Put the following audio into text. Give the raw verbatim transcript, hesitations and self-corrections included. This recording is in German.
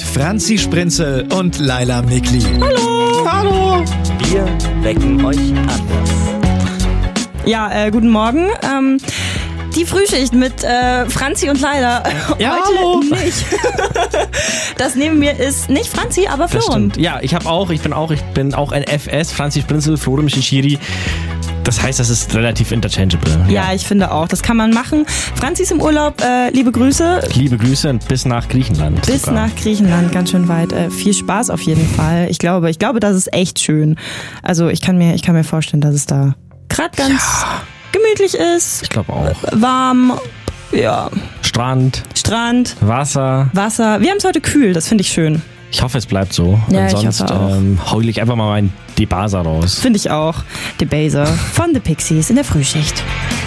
Franzi Sprinzel und Laila Mikli. Hallo! Hallo! Wir wecken euch anders. Ja, äh, guten Morgen. Ähm, die Frühschicht mit äh, Franzi und Laila. Ja, Heute hallo. nicht. Das neben mir ist nicht Franzi, aber Das Floren. stimmt. Ja, ich habe auch, ich bin auch, ich bin auch ein F S, Franzi Sprinzel, Floren Shishiri. Das heißt, das ist relativ interchangeable. Ja, ich finde auch. Das kann man machen. Franzi ist im Urlaub. Äh, liebe Grüße. Liebe Grüße und bis nach Griechenland. Bis sogar. nach Griechenland, ganz schön weit. Äh, viel Spaß auf jeden Fall. Ich glaube, ich glaube, das ist echt schön. Also ich kann mir, ich kann mir vorstellen, dass es da gerade ganz Ja. gemütlich ist. Ich glaube auch. Warm. Ja. Strand, Strand. Wasser. Wasser. Wir haben es heute kühl. Das finde ich schön. Ich hoffe, es bleibt so. Ja, und ich sonst hoffe auch. ähm, heul ich einfach mal meinen Debasa raus. Finde ich auch. The Baser von The Pixies in der Frühschicht.